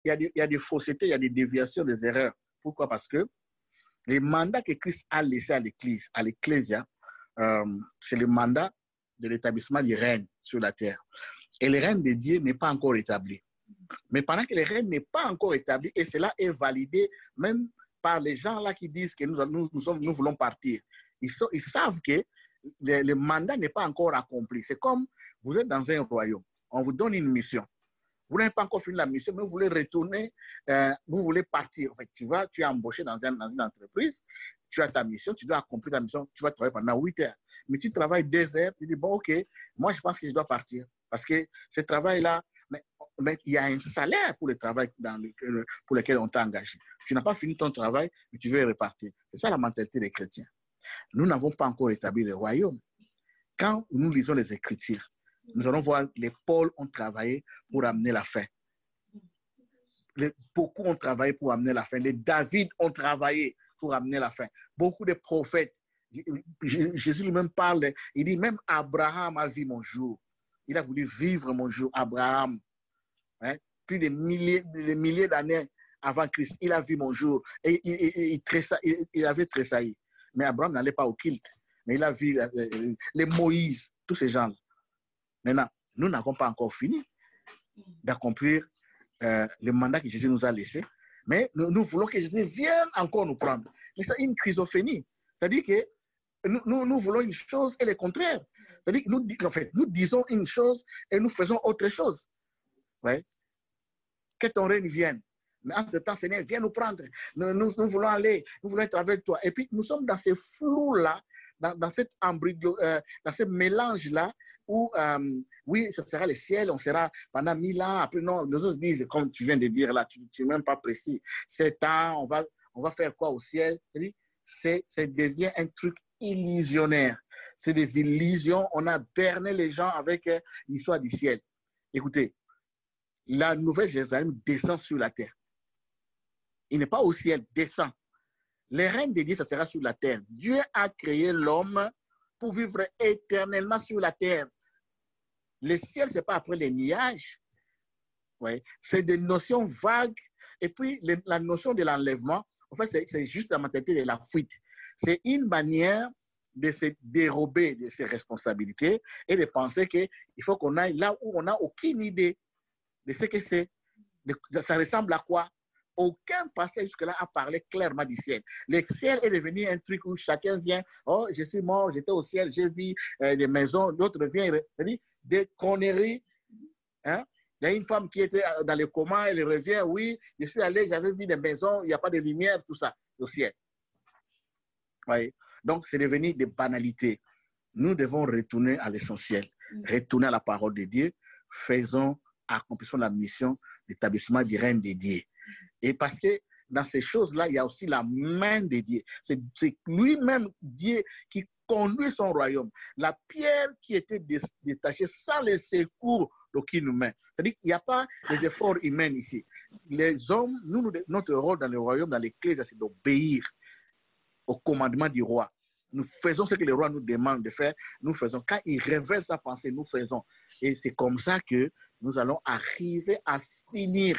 il y a des faussetés, il y a des déviations, des erreurs. Pourquoi? Parce que les mandats que Christ a laissés à l'Ecclésia, c'est le mandat de l'établissement du règne sur la terre. Et le règne de Dieu n'est pas encore établi. Mais pendant que le règne n'est pas encore établi, et cela est validé même par les gens là qui disent que nous voulons partir. Ils savent que le mandat n'est pas encore accompli. C'est comme vous êtes dans un royaume, on vous donne une mission. Vous n'avez pas encore fini la mission, mais vous voulez retourner, vous voulez partir. En fait, tu es embauché dans une entreprise, tu as ta mission, tu dois accomplir ta mission, tu vas travailler pendant 8 heures. Mais tu travailles 2 heures, tu dis, bon, ok, moi je pense que je dois partir. Parce que ce travail-là, mais il y a un salaire pour le travail pour lequel on t'a engagé. Tu n'as pas fini ton travail, mais tu veux repartir. C'est ça la mentalité des chrétiens. Nous n'avons pas encore établi le royaume. Quand nous lisons les Écritures, nous allons voir les Paul ont travaillé pour amener la fin. Beaucoup ont travaillé pour amener la fin. Les David ont travaillé pour amener la fin. Beaucoup de prophètes. Jésus lui-même parle, il dit même Abraham a vu mon jour. Il a voulu vivre mon jour. Abraham, hein, plus de milliers d'années avant Christ, il a vu mon jour. Et il avait tressailli. Mais Abraham n'allait pas au culte. Mais il a vu les Moïse, tous ces gens-là. Maintenant, nous n'avons pas encore fini d'accomplir le mandat que Jésus nous a laissé. Mais nous voulons que Jésus vienne encore nous prendre. Mais c'est une schizophrénie. C'est-à-dire que nous voulons une chose et le contraire. C'est-à-dire que nous disons une chose et nous faisons autre chose. Ouais. Que ton règne vienne. Mais entre-temps, Seigneur, viens nous prendre. Nous voulons aller, nous voulons être avec toi. Et puis, nous sommes dans ce flou-là, dans ce mélange-là, où, oui, ce sera le ciel, on sera pendant 1000 ans. Après, non, les autres disent, comme tu viens de dire là, tu n'es même pas précis. 7 ans, on va faire quoi au ciel? Ça devient un truc illusionnaire. C'est des illusions. On a berné les gens avec l'histoire du ciel. Écoutez, la nouvelle Jérusalem descend sur la terre. Il n'est pas au ciel, descend. Le règne de Dieu, ça sera sur la terre. Dieu a créé l'homme pour vivre éternellement sur la terre. Le ciel, ce n'est pas après les nuages. Ouais. C'est des notions vagues. Et puis, la notion de l'enlèvement, en fait, c'est juste la mentalité de la fuite. C'est une manière de se dérober de ses responsabilités et de penser qu'il faut qu'on aille là où on n'a aucune idée de ce que c'est. Ça ressemble à quoi? Aucun passage jusque-là a parlé clairement du ciel. Le ciel est devenu un truc où chacun vient, oh, je suis mort, j'étais au ciel, j'ai vu des maisons, d'autres viennent, c'est-à-dire des conneries. Hein? Il y a une femme qui était dans le coma, elle revient, oui, je suis allé, j'avais vu des maisons, il n'y a pas de lumière, tout ça, au ciel. Oui. Donc, c'est devenu des banalités. Nous devons retourner à l'essentiel, retourner à la parole de Dieu, accomplissons la mission d'établissement du règne de Dieu. Et parce que dans ces choses-là, il y a aussi la main de Dieu. C'est lui-même Dieu qui conduit son royaume. La pierre qui était détachée sans le secours d'aucune humain. C'est-à-dire qu'il n'y a pas des efforts humains ici. Les hommes, notre rôle dans le royaume, dans l'Église, c'est d'obéir au commandement du roi. Nous faisons ce que le roi nous demande de faire, nous faisons. Quand il révèle sa pensée, nous faisons. Et c'est comme ça que nous allons arriver à finir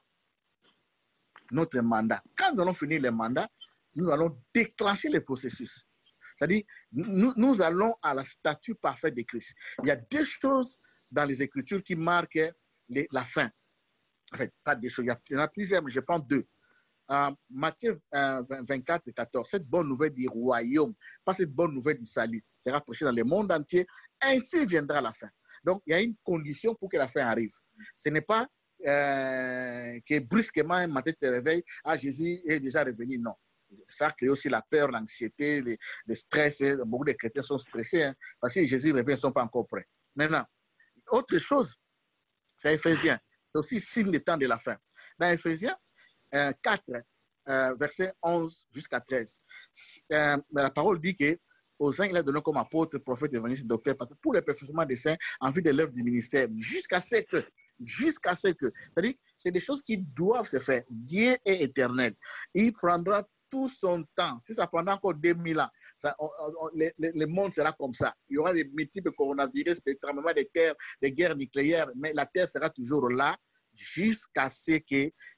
notre mandat. Quand nous allons finir le mandat, nous allons déclencher le processus. C'est-à-dire, nous allons à la statue parfaite de Christ. Il y a 2 choses dans les Écritures qui marquent la fin. En fait, pas des choses, il y en a plusieurs, mais je prends 2. Matthieu 24 et 14, cette bonne nouvelle du royaume, pas cette bonne nouvelle du salut, sera prêchée dans le monde entier, ainsi viendra la fin. Donc, il y a une condition pour que la fin arrive. Ce n'est pas que brusquement un matin te réveille, Jésus est déjà revenu, non. Ça crée aussi la peur, l'anxiété, le stress. Beaucoup de chrétiens sont stressés, hein, parce que Jésus revient, ils ne sont pas encore prêts. Maintenant, autre chose, c'est Éphésiens. C'est aussi signe du temps de la fin. Dans Éphésiens 4, verset 11 jusqu'à 13, la parole dit que aux uns, il a donné comme apôtre, prophète, évangéliste, docteur, pour le perfectionnement des saints en vue de l'œuvre du ministère, jusqu'à ce que, c'est-à-dire, c'est des choses qui doivent se faire. Dieu est éternel. Il prendra tout son temps. Si ça prendra encore 2000 ans, le monde sera comme ça. Il y aura des multiples coronavirus, des tremblements de terre, des guerres nucléaires, mais la terre sera toujours là. jusqu'à ce que